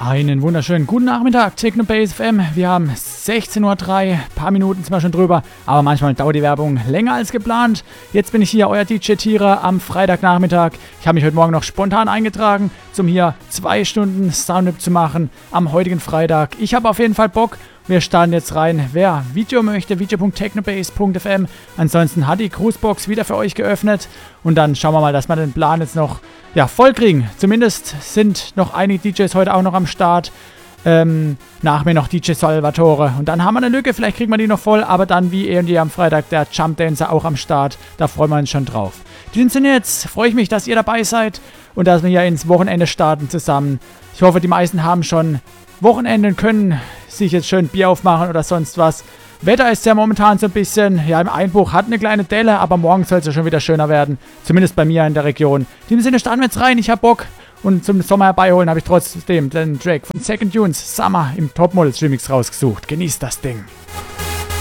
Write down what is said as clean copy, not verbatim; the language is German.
Einen wunderschönen guten Nachmittag, Technobase FM. Wir haben 16:03 Uhr, paar Minuten zwar schon drüber, aber manchmal dauert die Werbung länger als geplant. Jetzt bin ich hier, euer DJ-Tierer am Freitagnachmittag. Ich habe mich heute Morgen noch spontan eingetragen, um hier 2 Stunden Soundtrip zu machen am heutigen Freitag. Ich habe auf jeden Fall Bock. Wir starten jetzt rein. Wer Video möchte, video.technobase.fm. Ansonsten hat die Grußbox wieder für euch geöffnet. Und dann schauen wir mal, dass wir den Plan jetzt noch voll kriegen. Zumindest sind noch einige DJs heute auch noch am Start. Nach mir noch DJ Salvatore. Und dann haben wir eine Lücke, vielleicht kriegen wir die noch voll. Aber dann wie eh und je am Freitag der Jump Dancer auch am Start. Da freuen wir uns schon drauf. In diesem Sinne jetzt freue ich mich, dass ihr dabei seid. Und dass wir hier ins Wochenende starten zusammen. Ich hoffe, die meisten haben schon Wochenende und können sich jetzt schön Bier aufmachen oder sonst was. Wetter ist ja momentan so ein bisschen, im Einbruch, hat eine kleine Delle, aber morgen soll es ja schon wieder schöner werden. Zumindest bei mir in der Region. In diesem Sinne starten wir jetzt rein, ich hab Bock. Und zum Sommer herbeiholen habe ich trotzdem den Track von Second Tunes Summer im Topmodels Remix rausgesucht. Genießt das Ding.